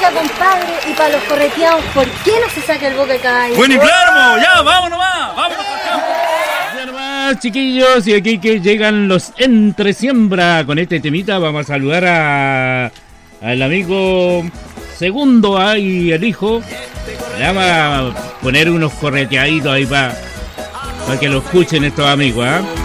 Oiga, compadre, y para los correteados, ¿por qué no se saca el boca acá? Bueno, y claro, ya, vámonos nomás, vámonos para acá. Ya nomás, chiquillos, y aquí que llegan los Entre Siembra. Con este temita vamos a saludar al amigo Segundo ahí, el hijo. Le vamos a poner unos correteaditos ahí para que lo escuchen estos amigos, ¿ah?